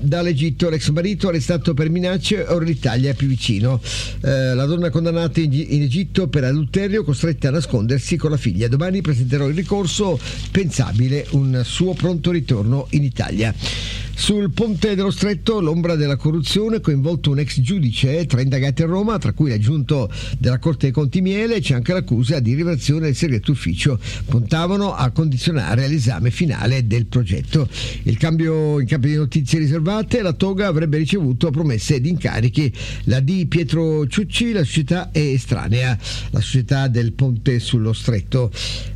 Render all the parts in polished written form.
dall'Egitto, l'ex marito arrestato per minacce, ora l'Italia è più vicino. La donna condannata in Egitto per adulterio, costretta a nascondersi con la figlia. Domani presenterò il ricorso, pensabile un suo pronto ritorno in Italia. Sul ponte dello Stretto, l'ombra della corruzione, coinvolto un ex giudice, 3 indagati a Roma, tra cui l'aggiunto della Corte dei Conti Miele. C'è anche l'accusa di rivelazione del segreto ufficio. Puntavano a condizionare l'esame finale del progetto. In cambio di notizie riservate, la Toga avrebbe ricevuto promesse di incarichi. La di Pietro Ciucci, la società è estranea, la società del ponte sullo Stretto.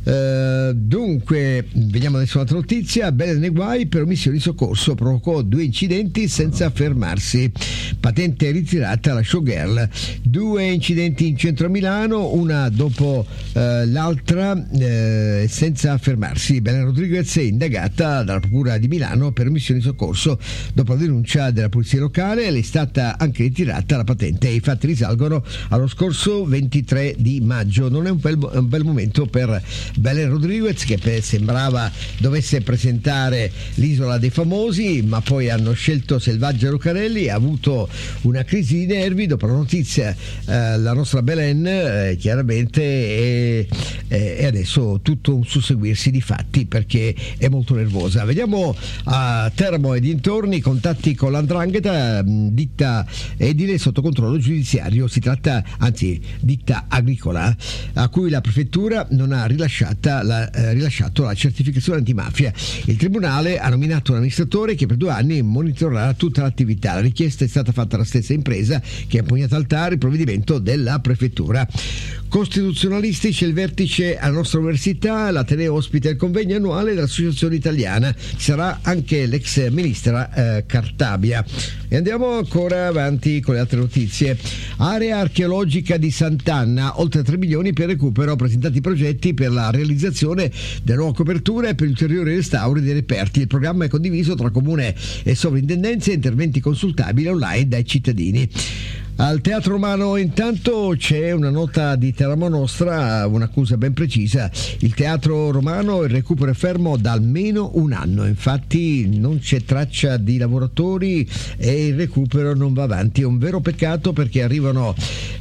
Dunque, veniamo adesso all'altra notizia. Belen nei guai per omissione di soccorso, provocò 2 incidenti senza fermarsi. Patente ritirata alla showgirl. 2 incidenti in centro a Milano, una dopo l'altra, senza fermarsi. Belen Rodriguez è indagata dalla Procura di Milano per omissione di soccorso. Dopo la denuncia della polizia locale, le è stata anche ritirata la patente. I fatti risalgono allo scorso 23 di maggio. Non è un bel momento per Belen Rodriguez, che sembrava dovesse presentare l'Isola dei Famosi, ma poi hanno scelto Selvaggia Lucarelli. Ha avuto una crisi di nervi dopo la notizia. La nostra Belen chiaramente è adesso tutto un susseguirsi di fatti, perché è molto nervosa. Vediamo a Teramo e dintorni, contatti con l'Andrangheta, ditta edile sotto controllo giudiziario. Si tratta, anzi, ditta agricola, a cui la prefettura non ha rilasciato la certificazione antimafia. Il tribunale ha nominato un amministratore che per 2 anni monitorerà tutta l'attività. La richiesta è stata fatta alla stessa impresa, che ha impugnato al TAR il provvedimento della prefettura. Costituzionalistici il vertice alla nostra università, l'Ateneo ospita il convegno annuale dell'Associazione Italiana. Sarà anche l'ex ministra Cartabia. E andiamo ancora avanti con le altre notizie. Area archeologica di Sant'Anna, oltre 3 milioni per recupero, presentati progetti per la realizzazione della nuova copertura e per ulteriori restauri dei reperti. Il programma è condiviso tra comune e sovrintendenze, interventi consultabili online dai cittadini. Al Teatro Romano intanto c'è una nota di Teramo Nostra, un'accusa ben precisa. Il Teatro Romano, il recupero è fermo da almeno 1 anno, infatti non c'è traccia di lavoratori e il recupero non va avanti. È un vero peccato, perché arrivano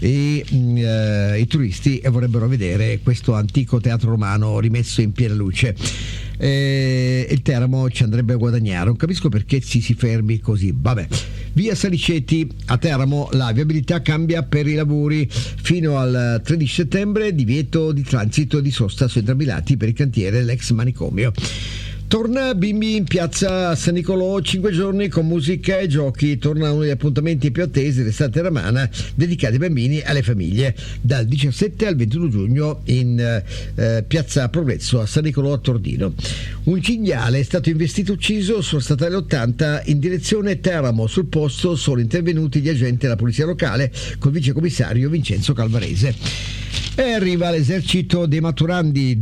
i turisti e vorrebbero vedere questo antico Teatro Romano rimesso in piena luce. Il Teramo ci andrebbe a guadagnare, non capisco perché si fermi così. Vabbè. Via Saliceti a Teramo, la viabilità cambia per i lavori. Fino al 13 settembre divieto di transito di sosta su entrambi i lati per il cantiere dell'ex manicomio. Torna Bimbi in piazza San Nicolò, 5 giorni con musica e giochi. Torna uno degli appuntamenti più attesi dell'estate romana, dedicati ai bambini e alle famiglie, dal 17 al 21 giugno in piazza Progresso a San Nicolò a Tordino. Un cinghiale è stato investito e ucciso sulla statale 80 in direzione Teramo. Sul posto sono intervenuti gli agenti della polizia locale col vicecommissario Vincenzo Calvarese. E arriva l'esercito dei maturandi,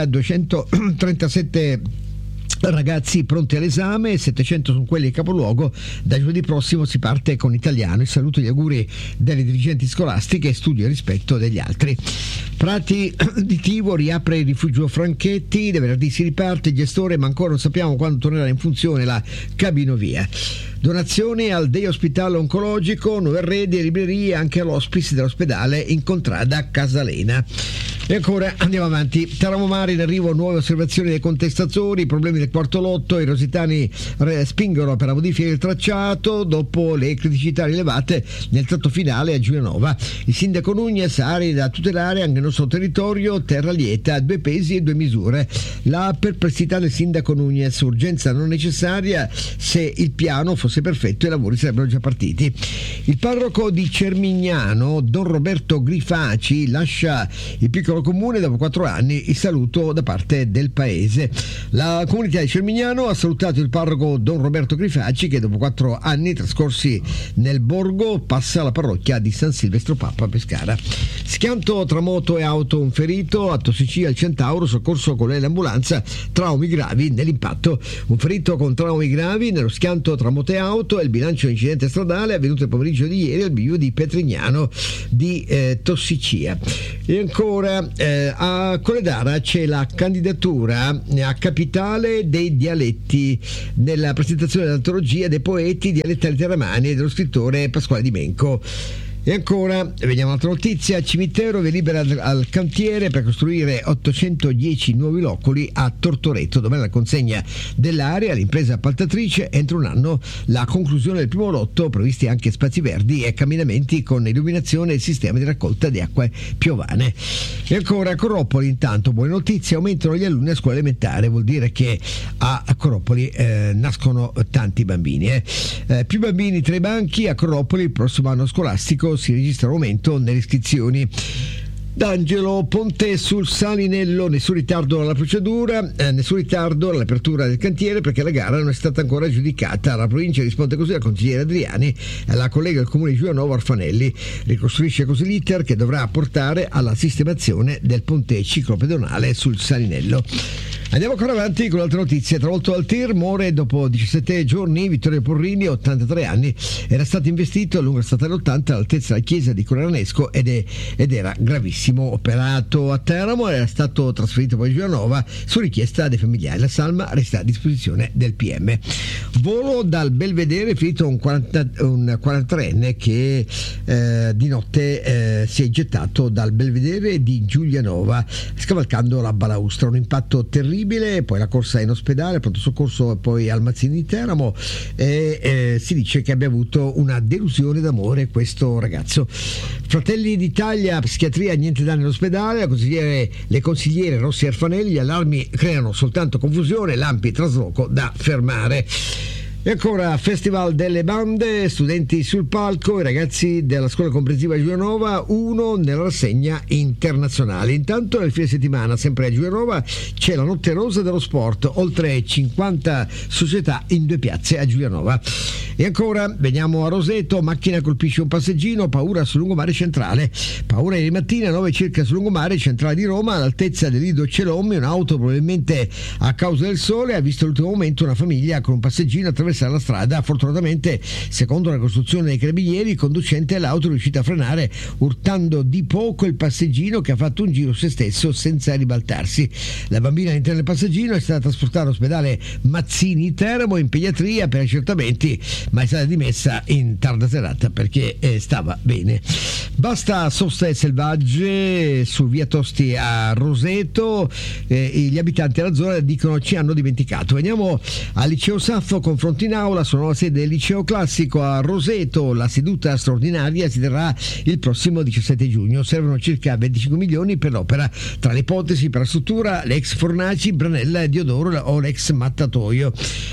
2237 ragazzi pronti all'esame, 700 sono quelli di capoluogo. Da giovedì prossimo si parte con italiano. Il saluto e gli auguri delle dirigenti scolastiche, studio e rispetto degli altri. Prati di Tivo riapre il rifugio Franchetti, da venerdì si riparte, il gestore, ma ancora non sappiamo quando tornerà in funzione la cabinovia. Donazioni al Day Hospital Oncologico, nuovi arredi e librerie anche all'hospice dell'ospedale in contrada Casalena. E ancora andiamo avanti. Teramo Mare, in arrivo nuove osservazioni dei contestatori, i problemi del quarto lotto, i rositani spingono per la modifica del tracciato dopo le criticità rilevate nel tratto finale a Giulianova. Il sindaco Nunez, aree da tutelare anche nel nostro territorio, terra lieta, 2 pesi e 2 misure. La perplessità del sindaco Nunez, urgenza non necessaria, se il piano fosse perfetto i lavori sarebbero già partiti. Il parroco di Cermignano, Don Roberto Grifaci, lascia il piccolo comune dopo 4 anni, il saluto da parte del paese. La comunità di Cermignano ha salutato il parroco Don Roberto Grifaci, che dopo 4 anni trascorsi nel borgo passa alla parrocchia di San Silvestro Papa a Pescara. Schianto tra moto e auto, un ferito a Tossiccia al Centauro, soccorso con l'ambulanza, traumi gravi nell'impatto. Un ferito con traumi gravi nello schianto tra moto e auto è il bilancio incidente stradale avvenuto il pomeriggio di ieri al bivio di Petrignano di Tossiccia. E ancora a Colledara c'è la candidatura a capitale dei dialetti nella presentazione dell'antologia dei poeti dialettali teramani e dello scrittore Pasquale Di Menco. E ancora, vediamo un'altra notizia: Cimitero via libera al cantiere per costruire 810 nuovi loculi a Tortoreto. Domani la consegna dell'area all'impresa appaltatrice, entro un anno la conclusione del primo lotto, previsti anche spazi verdi e camminamenti con illuminazione e sistema di raccolta di acque piovane. E ancora, Corropoli, intanto buone notizie, aumentano gli alunni a scuola elementare, vuol dire che a Corropoli nascono tanti bambini. Più bambini tra i banchi a Corropoli il prossimo anno scolastico, si registra un aumento nelle iscrizioni. D'Angelo, ponte sul Salinello, nessun ritardo alla procedura, nessun ritardo all'apertura del cantiere perché la gara non è stata ancora aggiudicata. La provincia risponde così al consigliere Adriani e la collega del comune di Giulianova Orfanelli. Ricostruisce così l'iter che dovrà portare alla sistemazione del ponte ciclopedonale sul Salinello. Andiamo ancora avanti con altre notizie. Travolto dal tir, muore dopo 17 giorni Vittorio Porrini, 83 anni, era stato investito a lungo statale 80 all'altezza della chiesa di Coranesco ed era gravissimo. Operato a Teramo, era stato trasferito poi a Giulianova su richiesta dei familiari. La salma resta a disposizione del PM. Volo dal Belvedere, ferito un 43enne che di notte si è gettato dal Belvedere di Giulianova scavalcando la balaustra. Un impatto terribile, poi la corsa in ospedale, pronto soccorso poi al Mazzini di Teramo e si dice che abbia avuto una delusione d'amore questo ragazzo. Fratelli d'Italia, psichiatria, niente danni all'ospedale, le consigliere Rossi e Orfanelli, gli allarmi creano soltanto confusione, lampi trasloco da fermare. E ancora, Festival delle bande, studenti sul palco, i ragazzi della scuola comprensiva Giulianova, uno nella rassegna internazionale. Intanto nel fine settimana, sempre a Giulianova, c'è la Notte Rosa dello Sport, oltre 50 società in 2 piazze a Giulianova. E ancora, veniamo a Roseto, macchina colpisce un passeggino, paura sul lungomare centrale. Paura ieri mattina, 9 circa sul lungomare centrale di Roma, all'altezza del Lido Celommi, un'auto probabilmente a causa del sole ha visto all'ultimo momento una famiglia con un passeggino attraversare la strada. Fortunatamente, secondo la costruzione dei carabinieri, il conducente dell'auto è riuscito a frenare urtando di poco il passeggino che ha fatto un giro se stesso senza ribaltarsi. La bambina all'interno del passeggino è stata trasportata all'ospedale Mazzini Teramo in pediatria per accertamenti, ma è stata dimessa in tarda serata perché stava bene. Basta soste selvagge su via Tosti a Roseto, gli abitanti della zona dicono ci hanno dimenticato. Veniamo al liceo Saffo, confronti in aula sulla nuova sede del liceo classico a Roseto. La seduta straordinaria si terrà il prossimo 17 giugno. Servono circa 25 milioni per l'opera, tra le ipotesi per la struttura l'ex Fornaci, Branella e Diodoro o l'ex Mattatoio.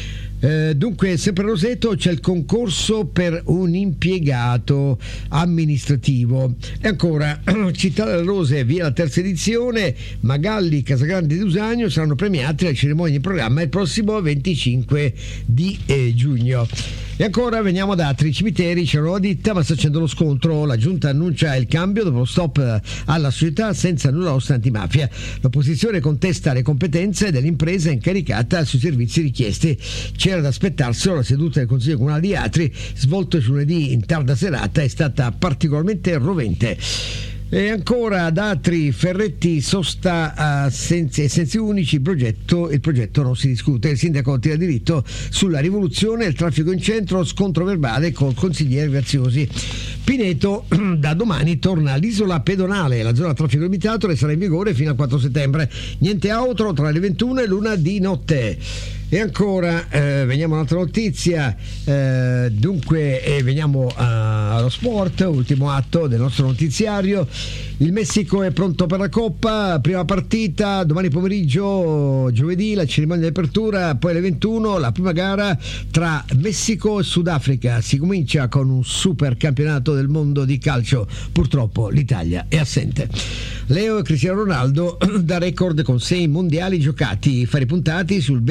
Dunque, sempre a Roseto c'è il concorso per un impiegato amministrativo. E ancora, Città delle Rose, via la terza edizione, Magalli, Casagrande ed Usagno saranno premiati alla cerimonia in programma il prossimo 25 di giugno. E ancora veniamo ad altri cimiteri, c'è una nuova ditta ma sta facendo lo scontro, la giunta annuncia il cambio dopo lo stop alla società senza nulla osta antimafia. L'opposizione contesta le competenze dell'impresa incaricata sui servizi richiesti. C'era da aspettarselo, la seduta del Consiglio Comunale di Atri, svolta lunedì in tarda serata, è stata particolarmente rovente. E ancora ad Atri, Ferretti, sosta sensi unici, il progetto non si discute. Il sindaco tira diritto sulla rivoluzione, il traffico in centro, scontro verbale con consiglieri Graziosi. Pineto, da domani torna all'isola pedonale, la zona a traffico limitato resterà in vigore fino al 4 settembre. Niente auto tra le 21 e l'1 di notte. E ancora veniamo a un'altra notizia, veniamo allo sport, ultimo atto del nostro notiziario. Il Messico è pronto per la Coppa, prima partita domani pomeriggio, giovedì la cerimonia di apertura, poi alle 21 la prima gara tra Messico e Sudafrica. Si comincia con un super campionato del mondo di calcio, purtroppo l'Italia è assente. Leo e Cristiano Ronaldo da record con 6 mondiali giocati, fari puntati sul baby fenomeno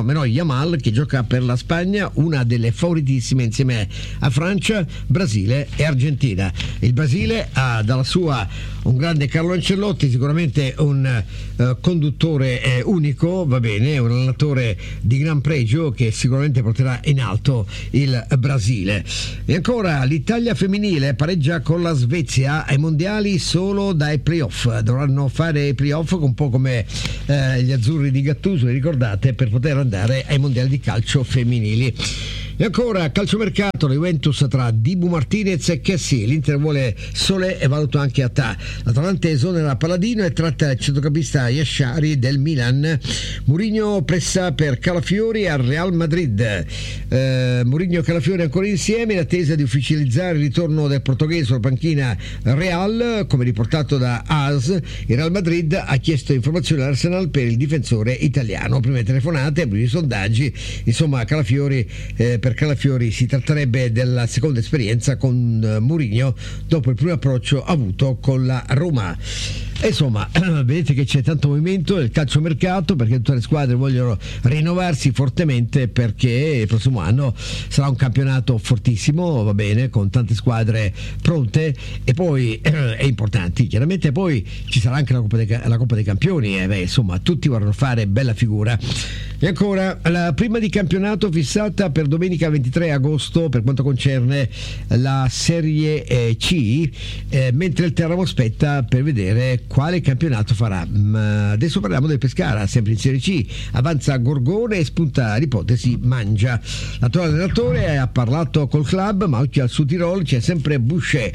fenomeno Yamal, che gioca per la Spagna, una delle favoritissime insieme a Francia, Brasile e Argentina. Il Brasile ha dalla sua un grande Carlo Ancelotti, sicuramente un conduttore unico, va bene, un allenatore di gran pregio che sicuramente porterà in alto il Brasile. E ancora l'Italia femminile pareggia con la Svezia ai mondiali solo dai playoff. Dovranno fare i playoff un po' come gli azzurri di Gattuso, vi ricordate, per poter andare ai mondiali di calcio femminili. E ancora calciomercato, la Juventus tra Dibu Martinez e Kessie, l'Inter vuole Solé e valuta anche Atà. L'Atalanta esonera Paladino e tratta il centrocampista Yashari del Milan. Mourinho pressa per Calafiori al Real Madrid. Mourinho e Calafiori ancora insieme in attesa di ufficializzare il ritorno del portoghese sulla panchina Real, come riportato da AS. Il Real Madrid ha chiesto informazioni all'Arsenal per il difensore italiano. Prime telefonate, primi sondaggi, insomma Calafiori, per Calafiori si tratterebbe della seconda esperienza con Mourinho dopo il primo approccio avuto con la Roma. E insomma, vedete che c'è tanto movimento nel calciomercato, perché tutte le squadre vogliono rinnovarsi fortemente, perché il prossimo anno sarà un campionato fortissimo, va bene, con tante squadre pronte e poi è importanti. Chiaramente poi ci sarà anche la Coppa dei Campioni, insomma tutti vorranno fare bella figura. E ancora la prima di campionato fissata per domenica 23 agosto per quanto concerne la Serie C, mentre il Teramo aspetta per vedere quale campionato farà. Adesso parliamo del Pescara, sempre in Serie C. Avanza Gorgone e spunta l'ipotesi Mangia. L'attuale allenatore ha parlato col club, ma occhio al Sud Tirol, c'è sempre Boucher.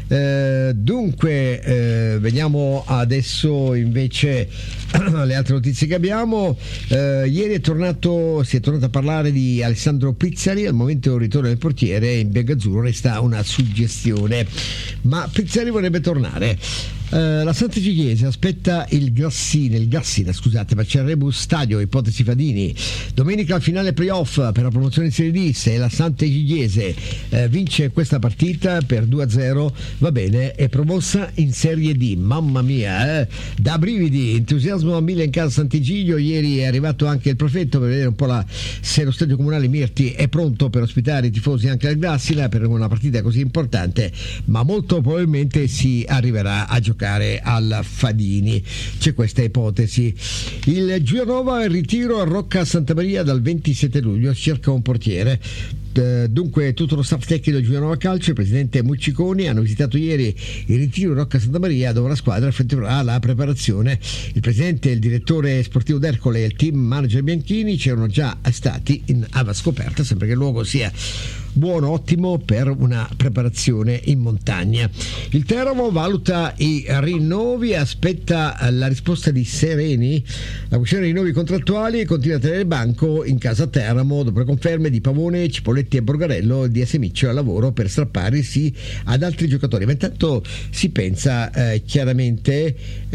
Dunque vediamo adesso invece le altre notizie che abbiamo. Ieri si è tornato a parlare di Alessandro Pizzari. Al momento del ritorno del portiere in biancazzurro resta una suggestione, ma Pizzari vorrebbe tornare. La Sant'Egidiese aspetta il Grassina, scusate, ma c'è il Rebus Stadio, ipotesi Fadini. Domenica al finale playoff per la promozione in Serie D. Se la Sant'Egidiese vince questa partita per 2-0, va bene, è promossa in Serie D. Mamma mia, da brividi, entusiasmo a mille in casa Sant'Egidio. Ieri è arrivato anche il prefetto per vedere un po' se lo stadio comunale Mirti è pronto per ospitare i tifosi anche al Grassina per una partita così importante, ma molto probabilmente si arriverà a giocare al Fadini, c'è questa ipotesi. Il Giulianova in ritiro a Rocca Santa Maria dal 27 luglio, cerca un portiere. Dunque tutto lo staff tecnico del Giulianova Calcio, il presidente Mucciconi, hanno visitato ieri il ritiro Rocca Santa Maria, dove la squadra effettuerà la preparazione. Il presidente, il direttore sportivo d'Ercole e il team manager Bianchini c'erano già stati in ava scoperta, sempre che il luogo sia buono, ottimo per una preparazione in montagna. Il Teramo valuta i rinnovi, aspetta la risposta di Sereni. La questione dei rinnovi contrattuali continua a tenere banco in casa Teramo dopo le conferme di Pavone, Cipolletti e Borgarello di Semiccio al lavoro per strapparsi ad altri giocatori. Ma intanto si pensa chiaramente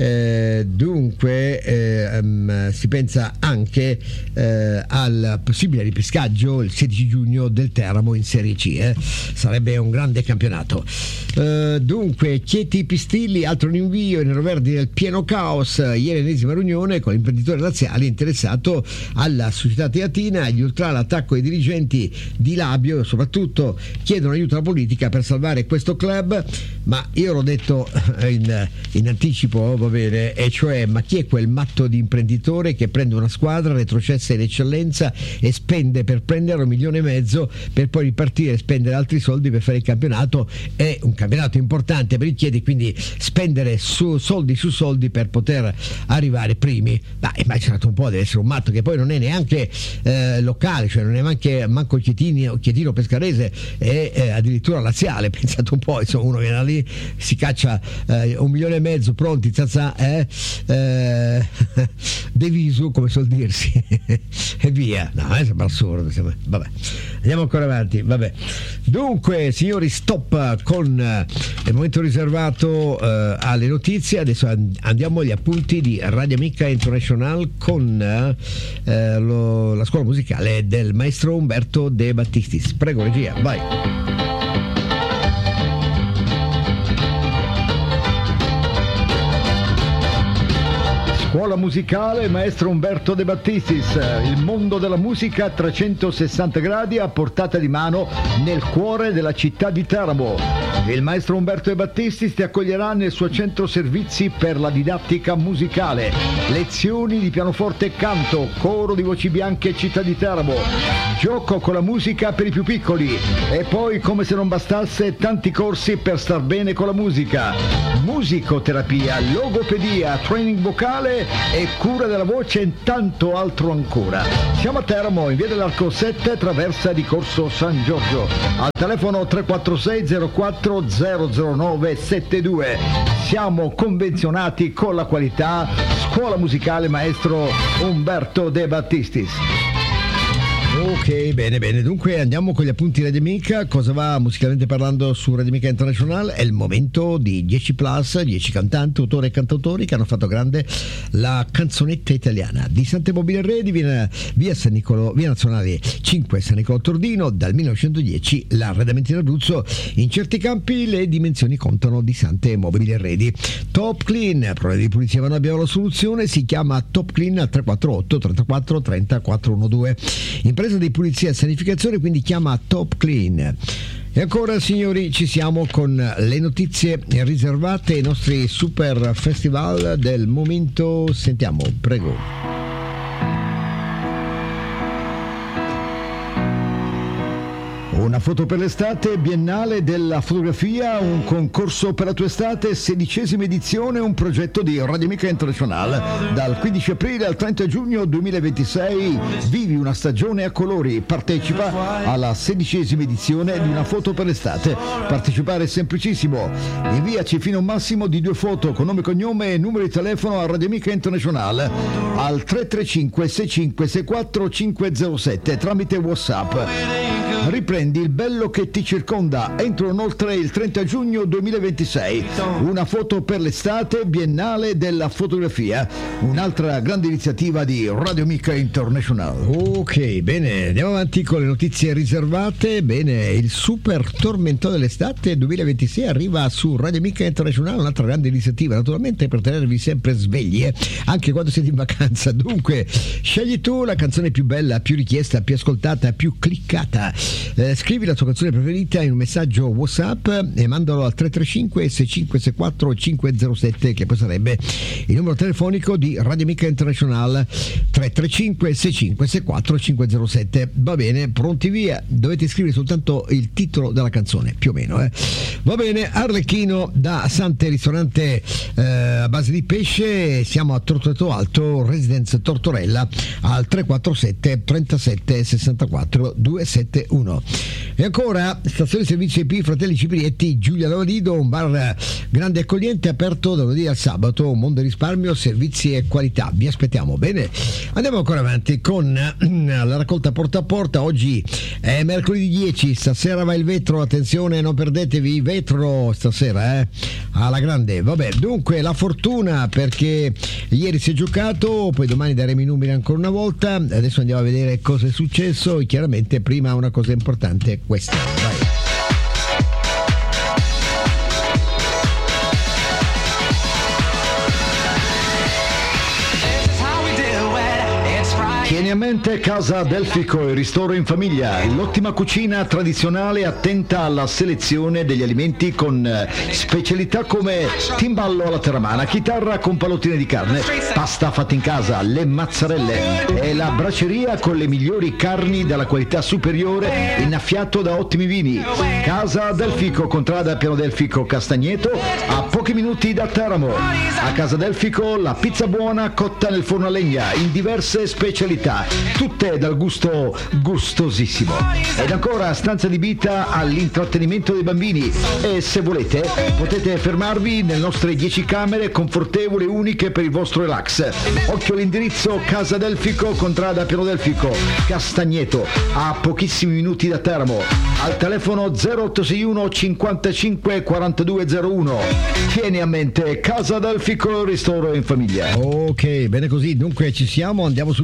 si pensa anche al possibile ripescaggio il 16 giugno del Teramo in Serie C, sarebbe un grande campionato. Dunque Chieti Pistilli, altro rinvio ai neroverdi del pieno caos. Ieri ennesima riunione con l'imprenditore laziale interessato alla società teatina. Gli ultra l'attacco ai dirigenti di Labio, soprattutto chiedono aiuto alla politica per salvare questo club. Ma io l'ho detto in anticipo, va bene, e cioè, ma chi è quel matto di imprenditore che prende una squadra retrocessa in eccellenza e spende per prendere 1,5 milioni per poi ripartire e spendere altri soldi per fare il campionato? È un campionato importante per il Chieti, quindi spendere soldi su soldi per poter arrivare primi. Ma immaginate un po', deve essere un matto che poi non è neanche locale, cioè non è manco Chietino Pescarese, è addirittura laziale. Pensate un po', insomma, uno viene lì, si caccia 1,5 milioni pronti, deviso, come suol dirsi, e via. No, sembra assurdo, vabbè, andiamo ancora avanti. Vabbè. Dunque signori, stop con il momento riservato alle notizie. Adesso andiamo agli appunti di Radio Amica International con la scuola musicale del maestro Umberto De Battistis. Prego regia, vai. Scuola musicale Maestro Umberto De Battistis, il mondo della musica a 360 gradi a portata di mano nel cuore della città di Teramo. Il Maestro Umberto De Battistis ti accoglierà nel suo centro servizi per la didattica musicale, lezioni di pianoforte e canto, coro di voci bianche città di Teramo, gioco con la musica per i più piccoli e poi, come se non bastasse, tanti corsi per star bene con la musica, musicoterapia, logopedia, training vocale e cura della voce e tanto altro ancora. Siamo a Teramo, in via dell'Arco 7, traversa di Corso San Giorgio, al telefono 346 04 009 72. Siamo convenzionati con la qualità. Scuola musicale Maestro Umberto De Battistis. Ok, bene, dunque andiamo con gli appunti Radio Amica. Cosa va musicalmente parlando su Radio Amica International? È il momento di 10 plus, 10 cantanti, autori e cantautori che hanno fatto grande la canzonetta italiana. Di Sante Mobile Redi, via Nazionale 5 San Nicolò Tordino, dal 1910 l'arredamento in Abruzzo. In certi campi le dimensioni contano di Sante Mobile Redi. Top Clean, problemi di pulizia ma non abbiamo la soluzione, si chiama Top Clean al 348 34 30 412. Impresa di pulizia e sanificazione, quindi chiama Top Clean. E ancora, signori, ci siamo con le notizie riservate ai nostri super festival del momento. Sentiamo, prego. Una foto per l'estate, Biennale della fotografia, un concorso per la tua estate, 16ª edizione, un progetto di Radio Amica International. Dal 15 aprile al 30 giugno 2026 vivi una stagione a colori, partecipa alla 16ª edizione di Una foto per l'estate. Partecipare è semplicissimo, inviaci fino a un massimo di 2 foto con nome, cognome e numero di telefono a Radio Amica International al 335 65 64 507 tramite WhatsApp. Riprendi il bello che ti circonda entro inoltre il 30 giugno 2026. Una foto per l'estate, Biennale della fotografia, un'altra grande iniziativa di Radio Amica International. Ok, bene, andiamo avanti con le notizie riservate. Bene, il super tormentone dell'estate 2026 arriva su Radio Amica International, un'altra grande iniziativa naturalmente per tenervi sempre svegli, anche quando siete in vacanza. Dunque, scegli tu la canzone più bella, più richiesta, più ascoltata, più cliccata. Scrivi la tua canzone preferita in un messaggio WhatsApp e mandalo al 335 6564 507, che poi sarebbe il numero telefonico di Radio Amica International, 335 6564 507. Va bene, pronti via. Dovete scrivere soltanto il titolo della canzone, più o meno. Va bene, Arlecchino da Sante Ristorante a base di pesce. Siamo a Tortoreto Alto, Residence Tortorella, al 347 37 64 271. E ancora, stazione servizio IP Fratelli Ciprietti, Giulia Lavadido, un bar grande e accogliente aperto da lunedì al sabato, un mondo di risparmio, servizi e qualità. Vi aspettiamo. Bene, andiamo ancora avanti con la raccolta porta a porta. Oggi è mercoledì 10, stasera va il vetro, attenzione, non perdetevi il vetro stasera, alla grande. Vabbè, dunque la fortuna, perché ieri si è giocato, poi domani daremo i numeri ancora una volta. Adesso andiamo a vedere cosa è successo e chiaramente prima una cosa importante, questa. Vai. Tieni a mente Casa Delfico, il ristoro in famiglia, l'ottima cucina tradizionale attenta alla selezione degli alimenti con specialità come timballo alla terramana, chitarra con pallottine di carne, pasta fatta in casa, le mazzarelle e la braceria con le migliori carni dalla qualità superiore, innaffiato da ottimi vini. Casa Delfico, contrada Piano Delfico Castagneto, a pochi minuti da Teramo. A Casa Delfico la pizza buona cotta nel forno a legna in diverse specialità, tutte dal gusto gustosissimo. Ed ancora stanza adibita all'intrattenimento dei bambini e, se volete, potete fermarvi nelle nostre 10 camere confortevoli e uniche per il vostro relax. Occhio all'indirizzo: Casa Delfico, contrada Piano Delfico Castagneto, a pochissimi minuti da Teramo, al telefono 0861 55 4201. Tieni a mente Casa Delfico, ristoro in famiglia. Ok, bene così. Dunque ci siamo, andiamo subito allora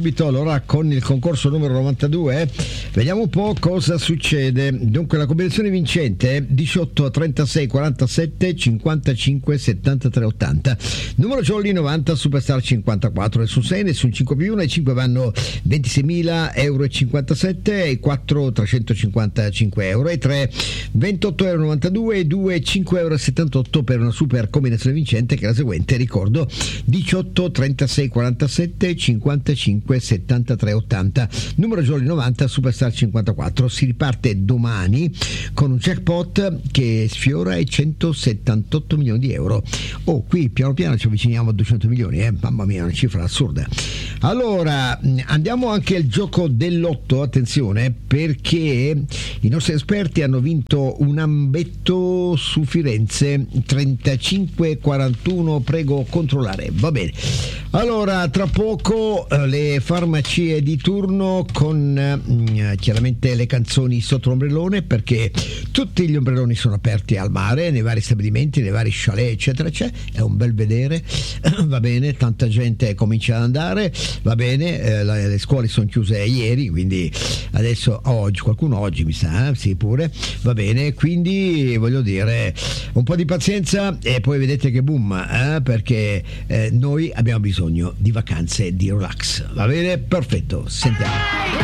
chitarra con il concorso numero 92. Vediamo un po' cosa succede. Dunque la combinazione vincente è 18 36 47 55 73 80. Numero jolly 90, superstar 54, nessun 6, nessun 5 più 1, e 5 vanno 26.000 euro e 57, e 4 355 euro, e 3 28 euro 92, e 2 5 euro e 78 per una super combinazione vincente che è la seguente, ricordo 18 36 47 55 73 80. Numero jolly 90, superstar 54. Si riparte domani con un jackpot che sfiora i 178 milioni di euro. Oh, qui piano piano ci avviciniamo a 200 milioni, mamma mia, una cifra assurda. Allora andiamo anche al gioco del lotto, attenzione, perché i nostri esperti hanno vinto un ambetto su Firenze 35-41, prego controllare, va bene. Allora tra poco le farmacie di turno con chiaramente le canzoni sotto l'ombrellone, perché tutti gli ombrelloni sono aperti al mare, nei vari stabilimenti, nei vari chalet eccetera, è un bel vedere, va bene, tanta gente comincia ad andare, va bene, le scuole sono chiuse ieri, quindi adesso qualcuno oggi mi sa, sì pure, va bene, quindi voglio dire un po' di pazienza e poi vedete che boom, perché noi abbiamo bisogno di vacanze di relax, va bene, perfetto, sentiamo.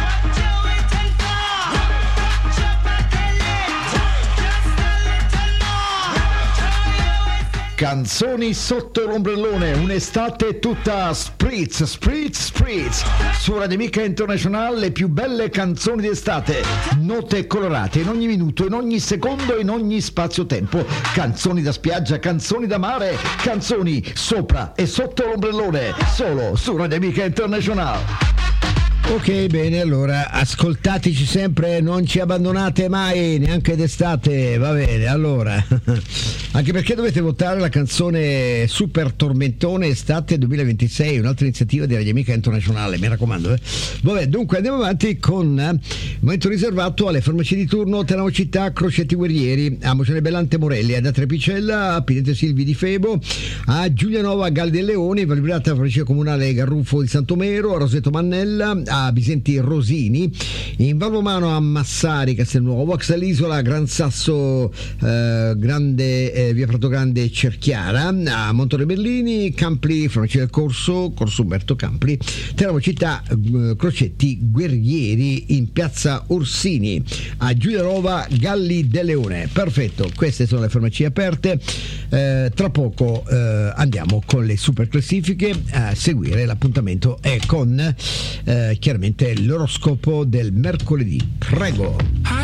Canzoni sotto l'ombrellone, un'estate tutta spritz, spritz, spritz. Su Radio Amica International le più belle canzoni d'estate, note colorate in ogni minuto, in ogni secondo, in ogni spazio-tempo. Canzoni da spiaggia, canzoni da mare, canzoni sopra e sotto l'ombrellone, solo su Radio Amica International. Ok, bene, allora ascoltateci sempre, non ci abbandonate mai, neanche d'estate, va bene, allora anche perché dovete votare la canzone Super Tormentone Estate 2026, un'altra iniziativa di Radio Amica Internazionale, mi raccomando. Vabbè, dunque andiamo avanti con il momento riservato alle farmacie di turno: Teramo Città, Crocetti Guerrieri, a Mocione Bellante Morelli, ad Trepicella, a Pinete Silvi di Febo, a Giulianova Galli del Leoni, Valbrata Farmacia Comunale Garruffo di Santomero, a Roseto Mannella, a Bisenti Rosini, in Valvomano a Massari Castelnuovo, a Xalisola Gran Sasso via Pratogrande Cerchiara, a Montore Berlini, Campli Farmacia del Corso Umberto Campli, Teramo Città, Crocetti Guerrieri in piazza Orsini, a Giulianova Galli del Leone. Perfetto, queste sono le farmacie aperte. Tra poco andiamo con le super classifiche, a seguire l'appuntamento è con chiaramente l'oroscopo del mercoledì. Prego.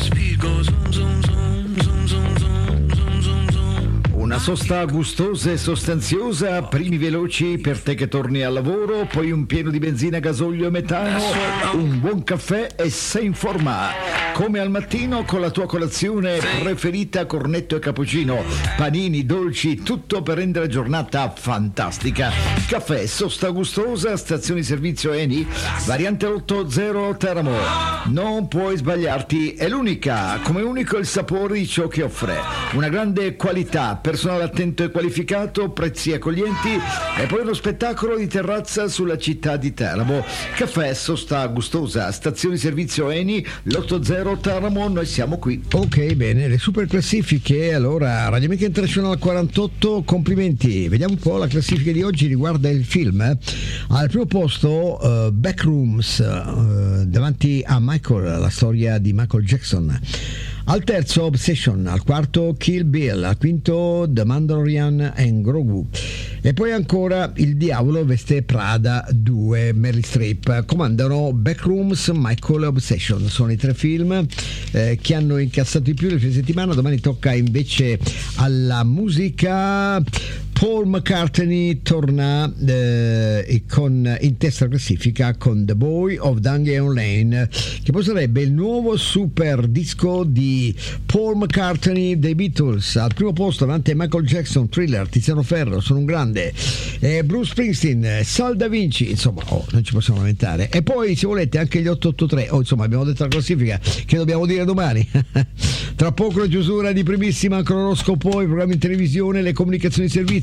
Una sosta gustosa e sostanziosa, primi veloci per te che torni al lavoro, poi un pieno di benzina, gasolio e metano, un buon caffè e sei in forma. Come al mattino con la tua colazione preferita, cornetto e cappuccino, panini, dolci, tutto per rendere la giornata fantastica. Caffè, sosta gustosa, stazione di servizio Eni, variante 80 Teramo. Non puoi sbagliarti, è l'unica, come unico il sapore di ciò che offre. Una grande qualità, personale attento e qualificato, prezzi accoglienti e poi uno spettacolo di terrazza sulla città di Teramo. Caffè, sosta gustosa, stazione di servizio Eni, l'80 Teramo, noi siamo qui. Ok, bene, le super classifiche. Allora, Radio Amica International 48, complimenti. Vediamo un po', la classifica di oggi riguarda il film. Al primo posto Backrooms, davanti a Michael, la storia di Michael Jackson. Al terzo Obsession, al quarto Kill Bill, al quinto The Mandalorian and Grogu, e poi ancora Il Diavolo veste Prada 2, Meryl Streep. Comandano Backrooms, Michael e Obsession, sono i tre film che hanno incassato di più nel fine settimana. Domani tocca invece alla musica. Paul McCartney torna in testa classifica con The Boy of Dungeon Lane, che poi sarebbe il nuovo super disco di Paul McCartney dei Beatles. Al primo posto davanti a Michael Jackson, Thriller, Tiziano Ferro, Sono un grande, Bruce Springsteen, Sal Da Vinci, insomma non ci possiamo lamentare. E poi se volete anche gli 883, insomma abbiamo detto la classifica che dobbiamo dire domani. Tra poco la chiusura di primissima, cronoscopo, i programmi in televisione, le comunicazioni di servizio.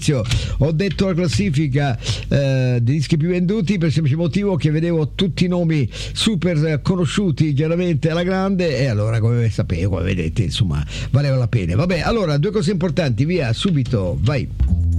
all'inizio ho detto la classifica dei dischi più venduti per il semplice motivo che vedevo tutti i nomi super conosciuti chiaramente alla grande, e allora come sapevo, come vedete, insomma, valeva la pena. Vabbè, allora due cose importanti, via subito, vai.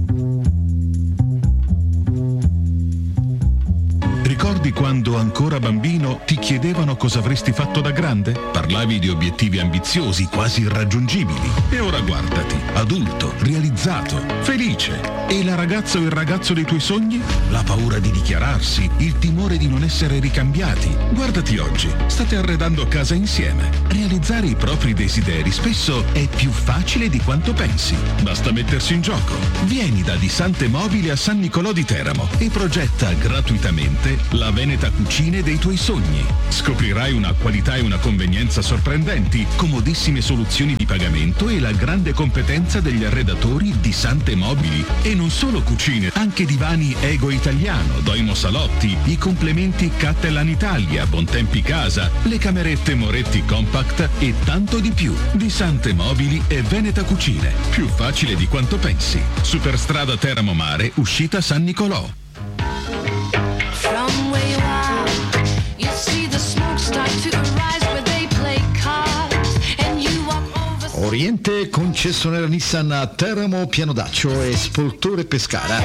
Ricordi quando ancora bambino ti chiedevano cosa avresti fatto da grande? Parlavi di obiettivi ambiziosi, quasi irraggiungibili. E ora guardati, adulto, realizzato, felice. E la ragazza o il ragazzo dei tuoi sogni? La paura di dichiararsi, il timore di non essere ricambiati. Guardati oggi, state arredando casa insieme. Realizzare i propri desideri spesso è più facile di quanto pensi. Basta mettersi in gioco. Vieni da Di Sante Mobili a San Nicolò di Teramo e progetta gratuitamente la Veneta Cucine dei tuoi sogni. Scoprirai una qualità e una convenienza sorprendenti, comodissime soluzioni di pagamento e la grande competenza degli arredatori Di Sante Mobili. E non solo cucine, anche divani Ego Italiano, Doimo Salotti, i complementi Cattelan Italia, Bontempi Casa, le camerette Moretti Compact e tanto di più. Di Sante Mobili e Veneta Cucine. Più facile di quanto pensi. Superstrada Teramo Mare, uscita San Nicolò. Oriente, concessionaria Nissan a Teramo, Pianodaccio e Spoltore Pescara.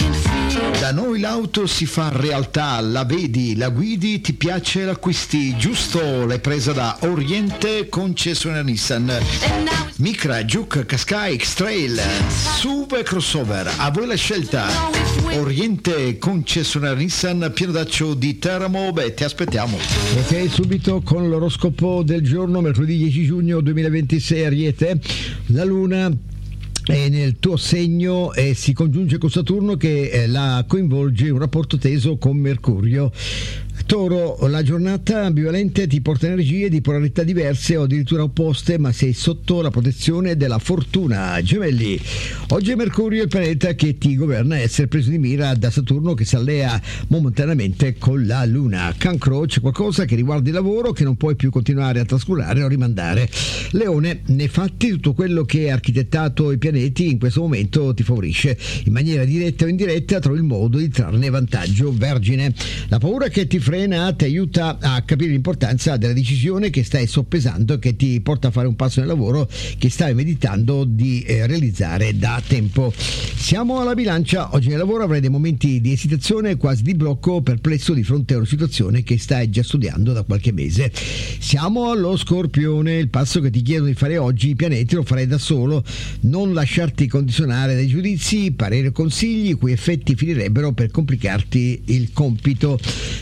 Da noi l'auto si fa realtà, la vedi, la guidi, ti piace, l'acquisti, giusto, l'hai presa da Oriente, concessionaria Nissan. Micra, Juke, Qashqai, X-Trail, SUV e crossover, a voi la scelta. Oriente, concessionaria Nissan, Pianodaccio di Teramo, ti aspettiamo. Ok, subito con l'oroscopo del giorno, mercoledì 10 giugno 2026, Ariete. La Luna è nel tuo segno e si congiunge con Saturno che la coinvolge in un rapporto teso con Mercurio. Toro, la giornata ambivalente ti porta energie di polarità diverse o addirittura opposte, ma sei sotto la protezione della fortuna. Gemelli, oggi è Mercurio il pianeta che ti governa a essere preso di mira da Saturno che si allea momentaneamente con la Luna. Cancro, c'è qualcosa che riguarda il lavoro che non puoi più continuare a trascurare o rimandare. Leone, nei fatti tutto quello che ha architettato i pianeti in questo momento ti favorisce. In maniera diretta o indiretta trovi il modo di trarne vantaggio. Vergine, la paura che ti frena ti aiuta a capire l'importanza della decisione che stai soppesando e che ti porta a fare un passo nel lavoro che stai meditando di realizzare da tempo. Siamo alla Bilancia, oggi nel lavoro avrai dei momenti di esitazione, quasi di blocco, perplesso di fronte a una situazione che stai già studiando da qualche mese. Siamo allo Scorpione, il passo che ti chiedono di fare oggi i pianeti lo farai da solo, non lasciarti condizionare dai giudizi, pareri o consigli i cui effetti finirebbero per complicarti il compito.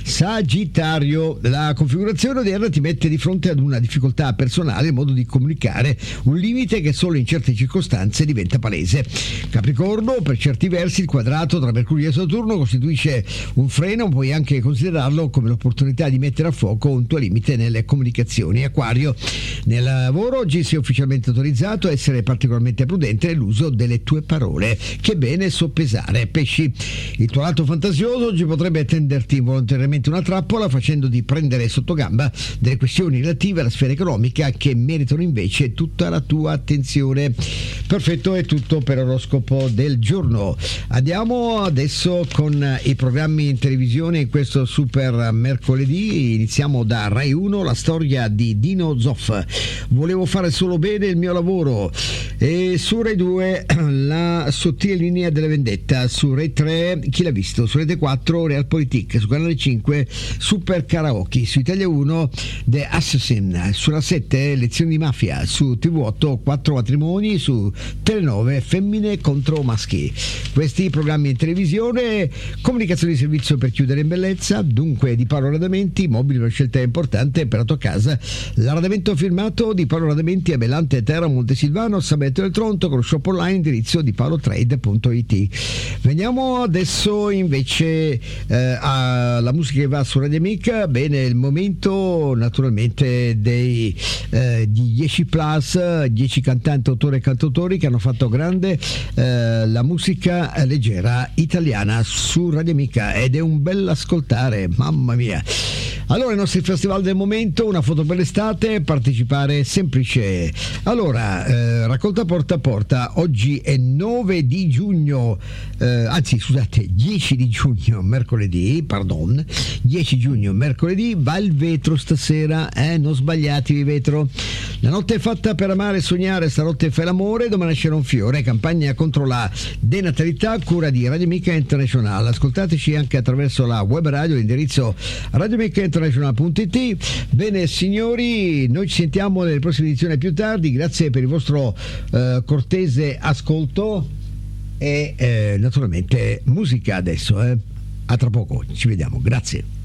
Sagittario, la configurazione odierna ti mette di fronte ad una difficoltà personale in modo di comunicare un limite che solo in certe circostanze diventa palese. Capricorno, per certi versi il quadrato tra Mercurio e Saturno costituisce un freno, puoi anche considerarlo come l'opportunità di mettere a fuoco un tuo limite nelle comunicazioni. Acquario, nel lavoro oggi sei ufficialmente autorizzato a essere particolarmente prudente nell'uso delle tue parole, che bene soppesare. Pesci, il tuo lato fantasioso oggi potrebbe tenderti involontariamente una trappola facendoti prendere sotto gamba delle questioni relative alla sfera economica che meritano invece tutta la tua attenzione. Perfetto, è tutto per l'oroscopo del giorno. Andiamo adesso con i programmi in televisione in questo super mercoledì. Iniziamo da Rai 1, la storia di Dino Zoff. Volevo fare solo bene il mio lavoro. E su Rai 2 la sottile linea della vendetta, su Rai 3 Chi l'ha visto, su Rete 4 Realpolitik, su Canale 5 Super Karaoke, su Italia 1 The Assassin, sulla 7 Lezioni di mafia, su TV8 4 matrimoni, su Telenove Femmine contro maschi. Questi programmi in televisione, comunicazione di servizio per chiudere in bellezza, dunque di Paolo Radamenti, mobili una scelta importante per la tua casa. L'arredamento firmato di Paolo Radamenti a Belante, Terra, Montesilvano, Sabeto del Tronto, con lo shop online indirizzo di paolotrade.it. Veniamo adesso invece alla musica che va su Radio Amica. Bene, il momento naturalmente di 10 plus, 10 cantanti, autori e cantautori che hanno fatto grande la musica leggera italiana su Radio Amica, ed è un bel ascoltare, mamma mia. Allora, i nostri festival del momento, una foto per l'estate, partecipare semplice. Allora, raccolta porta a porta, oggi è 9 di giugno, 10 di giugno, mercoledì, 10 giugno, mercoledì, va il vetro stasera, non sbagliatevi vetro. La notte è fatta per amare e sognare, stanotte fai l'amore, domani nascerà un fiore, campagna contro la denatalità, cura di Radio Amica International. Ascoltateci anche attraverso la web radio, l'indirizzo radioamicainternational.it. Bene signori, noi ci sentiamo nelle prossime edizioni più tardi, grazie per il vostro cortese ascolto e naturalmente musica adesso, a tra poco ci vediamo, grazie.